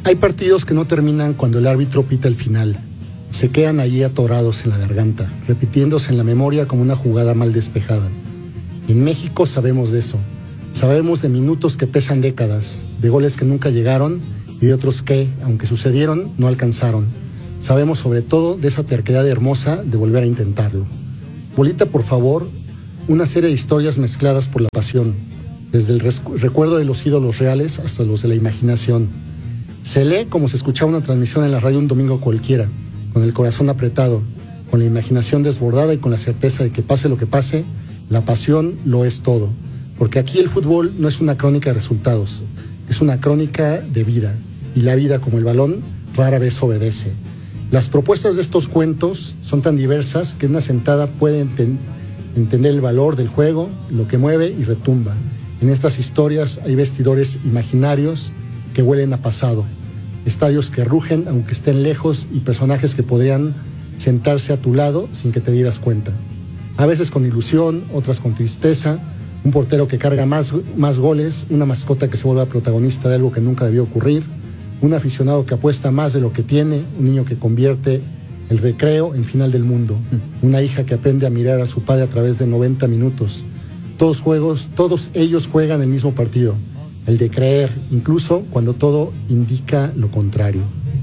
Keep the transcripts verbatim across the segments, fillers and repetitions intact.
Hay partidos que no terminan cuando el árbitro pita el final. Se quedan allí atorados en la garganta, repitiéndose en la memoria como una jugada mal despejada. En México sabemos de eso. Sabemos de minutos que pesan décadas, de goles que nunca llegaron y de otros que, aunque sucedieron, no alcanzaron. Sabemos sobre todo de esa terquedad hermosa de volver a intentarlo. Bolita, por favor, una serie de historias mezcladas por la pasión, desde el res- recuerdo de los ídolos reales hasta los de la imaginación. Se lee como se escuchaba una transmisión en la radio un domingo cualquiera, con el corazón apretado, con la imaginación desbordada y con la certeza de que pase lo que pase, la pasión lo es todo. Porque aquí el fútbol no es una crónica de resultados, es una crónica de vida. Y la vida, como el balón, rara vez obedece. Las propuestas de estos cuentos son tan diversas que una sentada puede enten- entender el valor del juego, lo que mueve y retumba. En estas historias hay vestidores imaginarios que huelen a pasado, estadios que rugen aunque estén lejos y personajes que podrían sentarse a tu lado sin que te dieras cuenta. A veces con ilusión, otras con tristeza, un portero que carga más, más goles, una mascota que se vuelve protagonista de algo que nunca debió ocurrir, un aficionado que apuesta más de lo que tiene, un niño que convierte el recreo en final del mundo, una hija que aprende a mirar a su padre a través de noventa minutos. Todos juegos, todos ellos juegan el mismo partido, el de creer, incluso cuando todo indica lo contrario.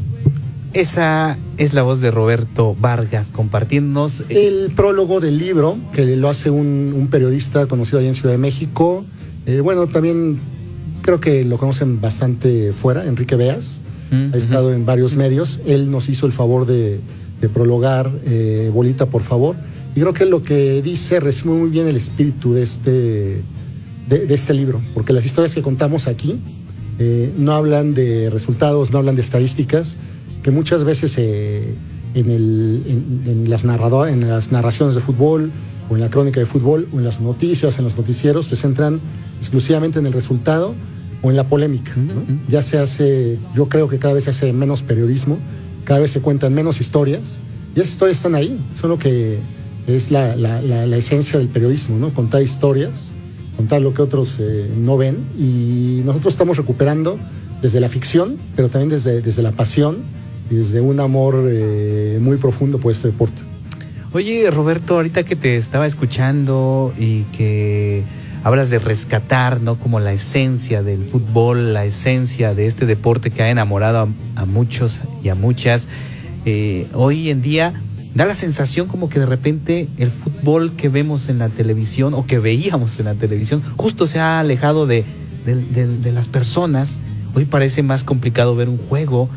Esa es la voz de Roberto Vargas compartiéndonos el prólogo del libro, que lo hace un, un periodista conocido allá en Ciudad de México. Eh, bueno, también creo que lo conocen bastante fuera, Enrique Beas, uh-huh. ha estado en varios medios. Él nos hizo el favor de, de prologar eh, Bolita, por favor. Y creo que lo que dice resume muy bien el espíritu de este, de, de este libro, porque las historias que contamos aquí eh, no hablan de resultados, no hablan de estadísticas, que muchas veces eh, en, el, en, en, las narrador, en las narraciones de fútbol o en la crónica de fútbol o en las noticias, en los noticieros, se centran exclusivamente en el resultado o en la polémica, ¿no? Uh-huh. Ya se hace, yo creo que cada vez se hace menos periodismo, cada vez se cuentan menos historias, y esas historias están ahí, son lo que es la, la, la, la esencia del periodismo, ¿no? Contar historias, contar lo que otros eh, no ven, y nosotros estamos recuperando desde la ficción, pero también desde, desde la pasión y desde un amor eh, muy profundo por este deporte. Oye, Roberto, ahorita que te estaba escuchando y que hablas de rescatar, ¿no? Como la esencia del fútbol, la esencia de este deporte que ha enamorado a, a muchos y a muchas, eh, hoy en día da la sensación como que de repente el fútbol que vemos en la televisión o que veíamos en la televisión justo se ha alejado de, de, de, de las personas. Hoy parece más complicado ver un juego.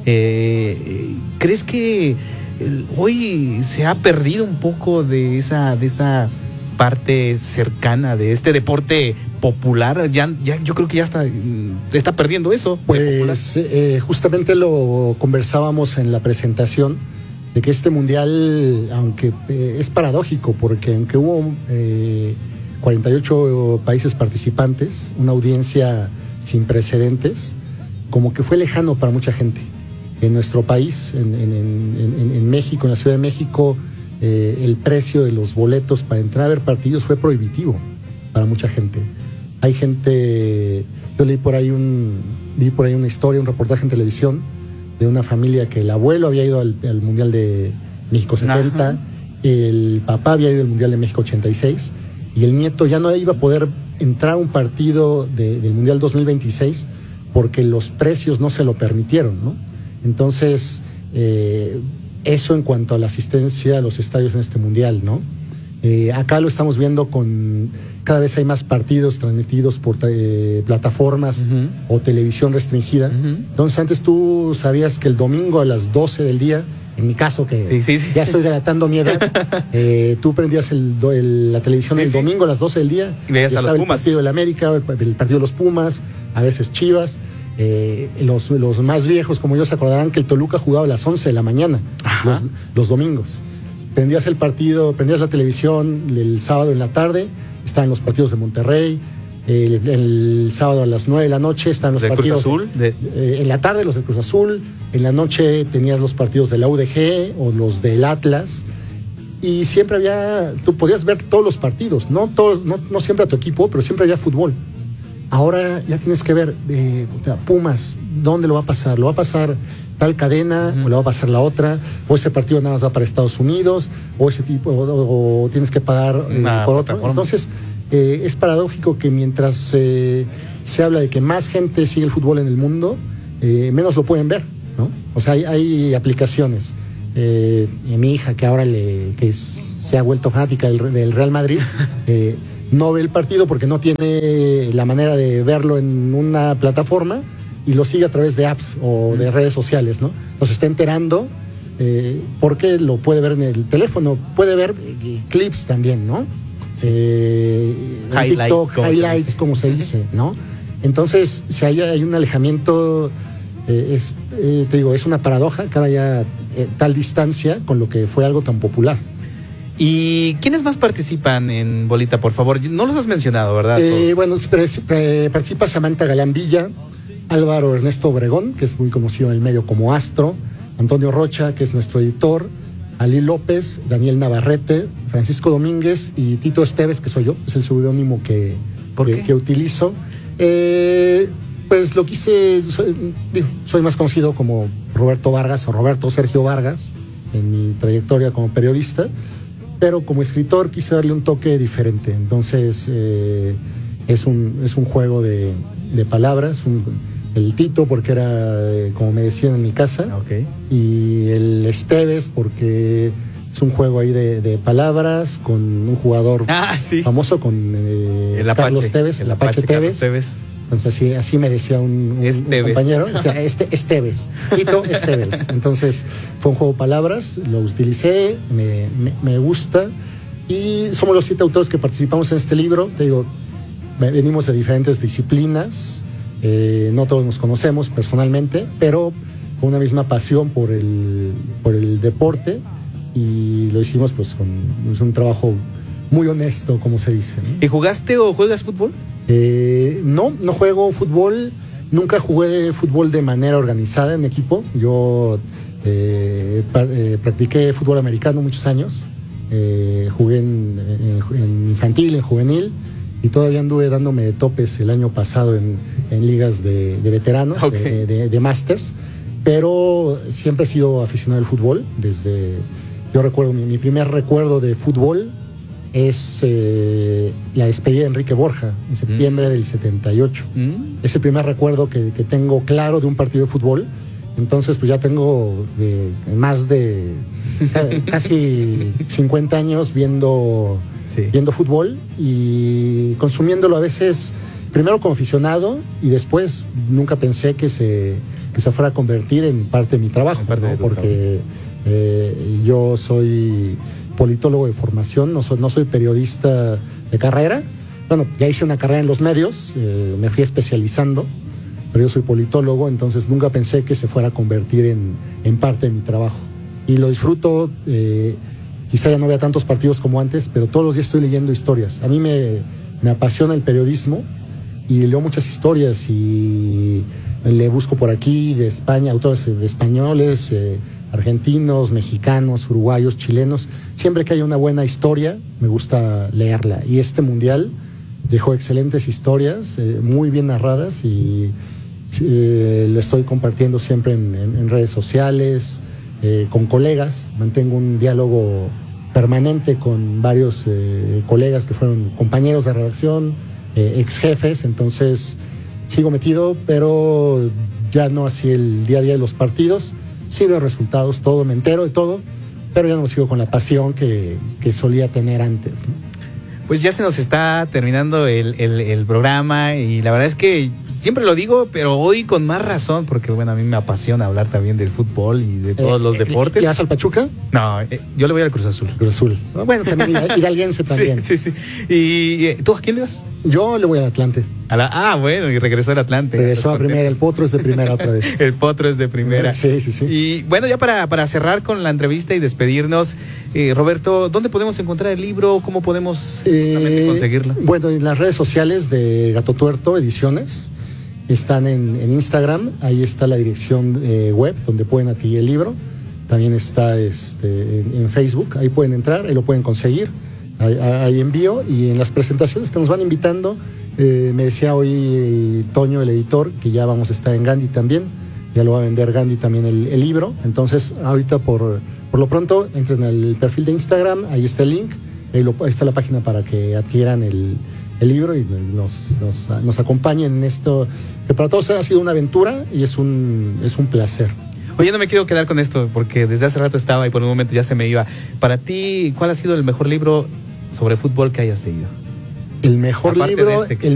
Eh, ¿Crees que hoy se ha perdido un poco de esa, de esa parte cercana de este deporte popular? Ya, ya yo creo que ya está, está perdiendo eso. Pues eh, justamente lo conversábamos en la presentación, de que este mundial, aunque eh, es paradójico, porque aunque hubo eh, cuarenta y ocho países participantes, una audiencia sin precedentes, como que fue lejano para mucha gente. En nuestro país, en, en, en, en México, en la Ciudad de México, eh, el precio de los boletos para entrar a ver partidos fue prohibitivo para mucha gente. Hay gente, yo leí por ahí un, vi por ahí una historia, un reportaje en televisión de una familia que el abuelo había ido al, al Mundial de México setenta, ajá, el papá había ido al Mundial de México ochenta y seis, y el nieto ya no iba a poder entrar a un partido de, del Mundial dos mil veintiséis porque los precios no se lo permitieron, ¿no? Entonces, eh, eso en cuanto a la asistencia a los estadios en este mundial, ¿no? Eh, acá lo estamos viendo con, cada vez hay más partidos transmitidos por eh, plataformas uh-huh. o televisión restringida. Uh-huh. Entonces, antes tú sabías que el domingo a las doce del día, en mi caso, que sí, sí, sí. ya estoy delatando mi edad, eh, tú prendías el, el, la televisión sí, el sí. domingo a las doce del día, y veías a los Pumas. El partido del América, el, el partido de los Pumas, a veces Chivas. Eh, los, los más viejos como yo se acordarán que el Toluca jugaba a las once de la mañana los, los domingos. Prendías el partido, prendías la televisión el sábado en la tarde, estaban los partidos de Monterrey, el, el sábado a las nueve de la noche estaban los ¿De partidos Cruz Azul? De... Eh, en la tarde los de Cruz Azul, en la noche tenías los partidos de la U D G o los del Atlas, y siempre había, tú podías ver todos los partidos, no, todos, no, no siempre a tu equipo, pero siempre había fútbol. Ahora ya tienes que ver, eh, Pumas, ¿dónde lo va a pasar? ¿Lo va a pasar tal cadena, uh-huh. o le va a pasar la otra? ¿O ese partido nada más va para Estados Unidos? ¿O ese tipo, o, o, o tienes que pagar eh, por otro? Entonces, eh, es paradójico que mientras eh, se habla de que más gente sigue el fútbol en el mundo, eh, menos lo pueden ver, ¿no? O sea, hay, hay aplicaciones. Eh, mi hija, que ahora le, que se ha vuelto fanática del, del Real Madrid, eh, no ve el partido porque no tiene la manera de verlo en una plataforma y lo sigue a través de apps o de redes sociales, ¿no? Entonces está enterando eh, porque lo puede ver en el teléfono, puede ver eh, clips también, ¿no? Eh, highlights, TikTok, como highlights, se como se dice, ¿no? Entonces, si hay, hay un alejamiento, eh, es, eh, te digo, es una paradoja que ahora ya eh, tal distancia con lo que fue algo tan popular. ¿Y quiénes más participan en Bolita, por favor? No los has mencionado, ¿verdad? Eh, bueno, participa Samantha Galán Villa, Álvaro Ernesto Obregón, que es muy conocido en el medio como Astro, Antonio Rocha, que es nuestro editor, Ali López, Daniel Navarrete, Francisco Domínguez y Tito Esteves, que soy yo, es el seudónimo que, que, que utilizo. Eh, pues lo quise, soy, digo, soy más conocido como Roberto Vargas o Roberto Sergio Vargas en mi trayectoria como periodista, pero como escritor quise darle un toque diferente. Entonces eh, es, un, es un juego de, de palabras, un, el Tito porque era eh, como me decían en mi casa, okay. Y el Esteves porque es un juego ahí de, de palabras con un jugador ah, sí. famoso, con eh, el Apache, Carlos Tevez, el, el Apache, Apache Tevez. Tevez. Entonces así, así me decía un, un, un compañero, o sea, este Esteves, Tito Esteves. Entonces fue un juego de palabras, lo utilicé, me, me, me gusta, y somos los siete autores que participamos en este libro. Te digo, venimos de diferentes disciplinas, eh, no todos nos conocemos personalmente, pero con una misma pasión por el, por el deporte, y lo hicimos pues con pues, un trabajo muy honesto, como se dice, ¿no? ¿Y jugaste o juegas fútbol? Eh, no, no juego fútbol, nunca jugué fútbol de manera organizada en equipo. Yo eh, pra, eh, practiqué fútbol americano muchos años, eh, jugué en, en, en infantil, en juvenil, y todavía anduve dándome de topes el año pasado en, en ligas de, de veteranos, okay. de, de, de masters, pero siempre he sido aficionado al fútbol. Desde, yo recuerdo, mi, mi primer recuerdo de fútbol es eh, la despedida de Enrique Borja en septiembre mm. del setenta y ocho. Mm. Es el primer recuerdo que, que tengo claro de un partido de fútbol. Entonces pues ya tengo eh, más de casi cincuenta años viendo, sí. viendo fútbol y consumiéndolo a veces primero como aficionado, y después nunca pensé que se, que se fuera a convertir en parte de mi trabajo, parte ¿no? de Porque eh, yo soy politólogo de formación, no soy, no soy periodista de carrera. Bueno, ya hice una carrera en los medios, eh, me fui especializando, pero yo soy politólogo, entonces nunca pensé que se fuera a convertir en, en parte de mi trabajo. Y lo disfruto, eh, quizá ya no vea tantos partidos como antes, pero todos los días estoy leyendo historias. A mí me, me apasiona el periodismo y leo muchas historias y le busco por aquí de España, autores de españoles, eh, argentinos, mexicanos, uruguayos, chilenos. Siempre que haya una buena historia, me gusta leerla. Y este mundial dejó excelentes historias, eh, muy bien narradas, y eh, lo estoy compartiendo siempre en, en, en redes sociales, eh, con colegas. Mantengo un diálogo permanente con varios eh, colegas que fueron compañeros de redacción, eh, ex jefes. Entonces sigo metido, pero ya no así el día a día de los partidos. Sí veo resultados, todo, me entero de todo, pero ya no sigo con la pasión que, que solía tener antes, ¿no? Pues ya se nos está terminando el, el, el programa, y la verdad es que siempre lo digo, pero hoy con más razón, porque bueno, a mí me apasiona hablar también del fútbol y de todos eh, los deportes. ¿Y vas al Pachuca? No, eh, yo le voy al Cruz Azul. Cruz Azul. Bueno, también hidalguense también. Sí, sí, sí. ¿Y eh, tú a quién le vas? Yo le voy al Atlante. A la, ah, bueno, y regresó al Atlante. Regresó a primera, el Potro es de primera otra vez. El Potro es de primera. Sí, sí, sí. Y bueno, ya para, para cerrar con la entrevista y despedirnos, eh, Roberto, ¿dónde podemos encontrar el libro? ¿Cómo podemos eh, conseguirlo? Bueno, en las redes sociales de Gato Tuerto Ediciones, están en, en Instagram, ahí está la dirección eh, web donde pueden adquirir el libro. También está este, en, en Facebook, ahí pueden entrar, ahí lo pueden conseguir. Hay, hay envío, y en las presentaciones que nos van invitando Eh, me decía hoy eh, Toño, el editor, que ya vamos a estar en Gandhi también. Ya lo va a vender Gandhi también el, el libro. Entonces, ahorita por, por lo pronto, entren al perfil de Instagram, ahí está el link, ahí, lo, ahí está la página para que adquieran el, el libro y nos, nos, nos acompañen en esto, que para todos ha sido una aventura y es un, es un placer. Oye, no me quiero quedar con esto, porque desde hace rato estaba y por un momento ya se me iba. Para ti, ¿cuál ha sido el mejor libro sobre fútbol que hayas leído? El mejor Aparte libro, de este que el